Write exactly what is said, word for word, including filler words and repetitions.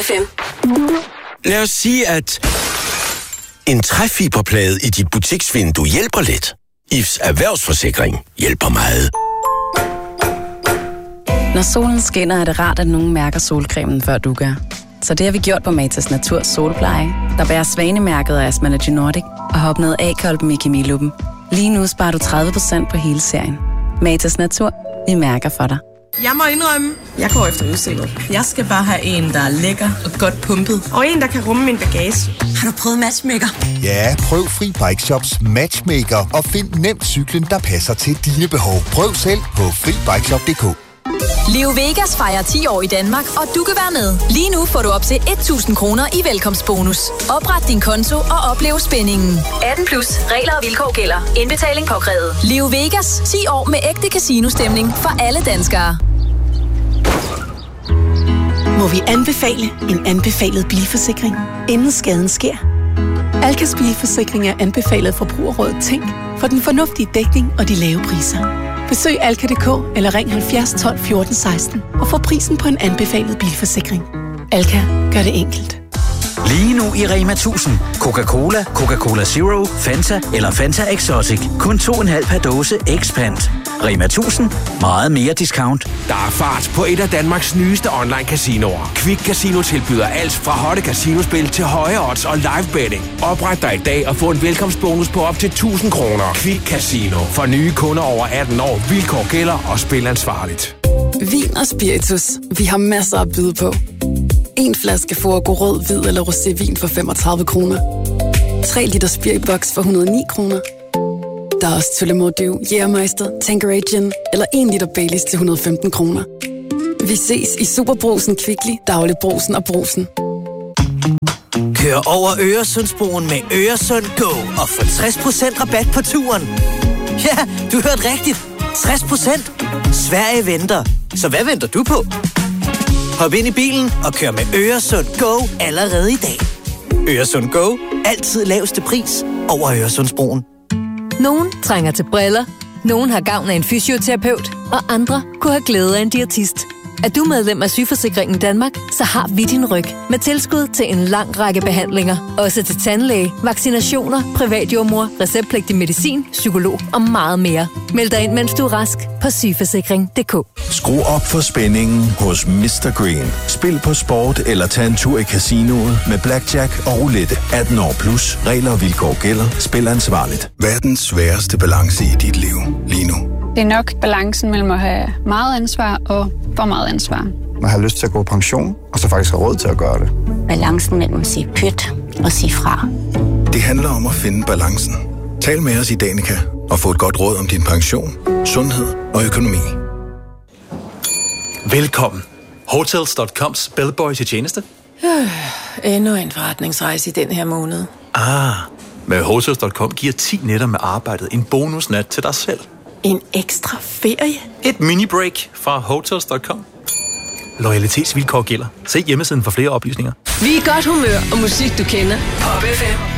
F M. Lad os sige, at en træfiberplade i dit butiksvindue hjælper lidt. I F's erhvervsforsikring hjælper meget. Når solen skinner, er det rart, at nogen mærker solcremen, før du gør. Så det har vi gjort på Matas Naturs Solpleje, der bærer svanemærket af Asmalogy Nordic og har opnået A-kolben i kemiluppen. Lige nu sparer du tredive procent på hele serien. Matas Natur, vi mærker for dig. Jeg må indrømme, jeg går efter udseende. Jeg skal bare have en, der er lækker og godt pumpet. Og en, der kan rumme min bagage. Har du prøvet Matchmaker? Ja, prøv Fri Bike Shops Matchmaker og find nemt cyklen, der passer til dine behov. Prøv selv på fri bike shop punktum d k. Leo Vegas fejrer ti år i Danmark, og du kan være med. Lige nu får du op til tusind kroner i velkomstbonus. Opret din konto og oplev spændingen. atten plus. Regler og vilkår gælder. Indbetaling påkrævet. Leo Vegas. ti år med ægte casino-stemning for alle danskere. Må vi anbefale en anbefalet bilforsikring, inden skaden sker? Alkas bilforsikring er anbefalet Forbrugerrådet Tænk for den fornuftige dækning og de lave priser. Besøg alka punktum d k eller ring halvfjerds tolv fjorten seksten og få prisen på en anbefalet bilforsikring. Alka gør det enkelt. Lige nu i Rema tusind. Coca-Cola, Coca-Cola Zero, Fanta eller Fanta Exotic. Kun to komma fem per dåse Expand. Rema tusind. Meget mere discount. Der er fart på et af Danmarks nyeste online casinoer. Quick Casino tilbyder alt fra hotte casinospil til høje odds og live betting. Opret dig i dag og få en velkomstbonus på op til tusind kroner. Quick Casino. For nye kunder over atten år. Vilkår gælder og spil ansvarligt. Vin og spiritus. Vi har masser at byde på. En flaske Forgo rød, hvid eller rosévin for femogtredive kroner. tre liter spiriboks for et hundrede og ni kroner. Der er også Tullemordew, Jægermeister, Tanqueray Gin eller en liter Baileys til et hundrede og femten kroner. Vi ses i Superbrugsen, Kvickly, Dagligbrugsen og Brugsen. Kør over Øresundsbroen med Øresund Go og få tres procent rabat på turen. Ja, du hørte rigtigt. tres procent. Sverige venter. Så hvad venter du på? Hop ind i bilen og kør med Øresund Go allerede i dag. Øresund Go. Altid laveste pris over Øresundsbroen. Nogen trænger til briller, nogen har gavn af en fysioterapeut, og andre kunne have glæde af en diætist. Er du medlem af Sygeforsikringen Danmark, så har vi din ryg med tilskud til en lang række behandlinger. Også til tandlæge, vaccinationer, privatjordmor, receptpligtig medicin, psykolog og meget mere. Meld dig ind, mens du er rask på sygeforsikring punktum d k. Skru op for spændingen hos mister Green. Spil på sport eller tag en tur i casinoet med blackjack og roulette. atten år plus. Regler og vilkår gælder. Spil ansvarligt. Verdens sværeste balance i dit liv lige nu. Det er nok balancen mellem at have meget ansvar og for meget ansvar. Man har lyst til at gå på pension, og så faktisk har råd til at gøre det. Balancen mellem at sige pyt og sige fra. Det handler om at finde balancen. Tal med os i Danica og få et godt råd om din pension, sundhed og økonomi. Velkommen. Hotels punktum coms bellboy til tjeneste. Øh, endnu en forretningsrejse i den her måned. Ah, med Hotels punktum com giver ti nætter med arbejdet en bonusnat til dig selv. En ekstra ferie? Et mini-break fra Hotels punktum com. Loyalitetsvilkår gælder. Se hjemmesiden for flere oplysninger. Vi er i godt humør og musik, du kender. Pop F M.